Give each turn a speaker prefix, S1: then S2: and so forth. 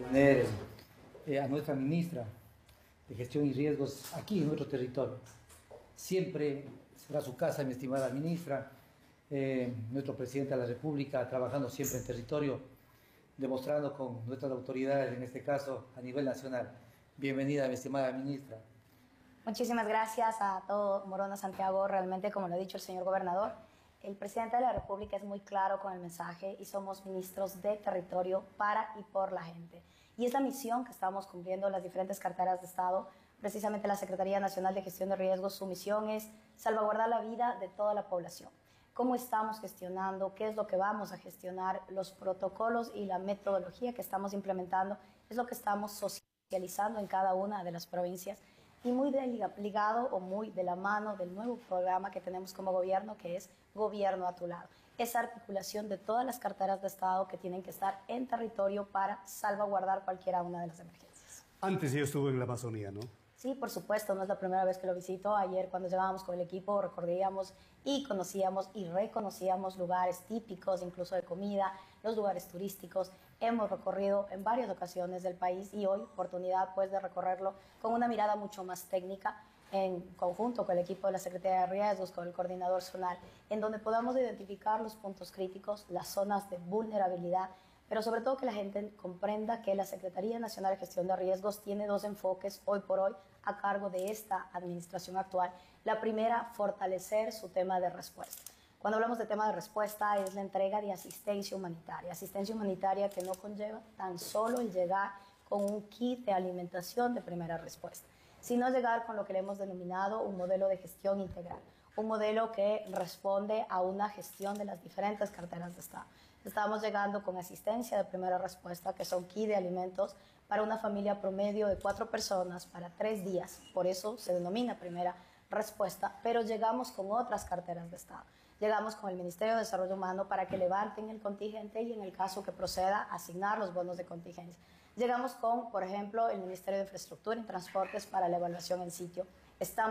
S1: tener a nuestra ministra de Gestión y Riesgos aquí en nuestro territorio. Siempre será su casa, mi estimada ministra, nuestro presidente de la República, trabajando siempre en territorio, demostrando con nuestras autoridades, en este caso a nivel nacional. Bienvenida, mi estimada ministra.
S2: Muchísimas gracias a todo Morona Santiago. Realmente, como lo ha dicho el señor gobernador, el presidente de la República es muy claro con el mensaje y somos ministros de territorio para y por la gente. Y es la misión que estamos cumpliendo las diferentes carteras de Estado. Precisamente la Secretaría Nacional de Gestión de Riesgos, su misión es salvaguardar la vida de toda la población. ¿Cómo estamos gestionando? ¿Qué es lo que vamos a gestionar? Los protocolos y la metodología que estamos implementando es lo que estamos socializando en cada una de las provincias y muy ligado o muy de la mano del nuevo programa que tenemos como gobierno, que es Gobierno a tu lado. Esa articulación de todas las carteras de Estado que tienen que estar en territorio para salvaguardar cualquiera una de las emergencias.
S3: Antes ya estuvo en la Amazonía, ¿no?
S2: Sí, por supuesto, no es la primera vez que lo visito. Ayer cuando llegábamos con el equipo recorríamos y conocíamos y reconocíamos lugares típicos, incluso de comida, los lugares turísticos. Hemos recorrido en varias ocasiones del país y hoy oportunidad pues de recorrerlo con una mirada mucho más técnica en conjunto con el equipo de la Secretaría de Riesgos, con el coordinador zonal, en donde podamos identificar los puntos críticos, las zonas de vulnerabilidad, pero sobre todo que la gente comprenda que la Secretaría Nacional de Gestión de Riesgos tiene dos enfoques hoy por hoy a cargo de esta administración actual. La primera, fortalecer su tema de respuesta. Cuando hablamos de tema de respuesta es la entrega de asistencia humanitaria que no conlleva tan solo el llegar con un kit de alimentación de primera respuesta, sino llegar con lo que le hemos denominado un modelo de gestión integral, un modelo que responde a una gestión de las diferentes carteras de Estado. Estamos llegando con asistencia de primera respuesta, que son kit de alimentos para una familia promedio de 4 personas para 3 días, por eso se denomina primera respuesta, pero llegamos con otras carteras de Estado. Llegamos con el Ministerio de Desarrollo Humano para que levanten el contingente y en el caso que proceda, asignar los bonos de contingencia. Llegamos con, por ejemplo, el Ministerio de Infraestructura y Transportes para la evaluación en sitio. Estamos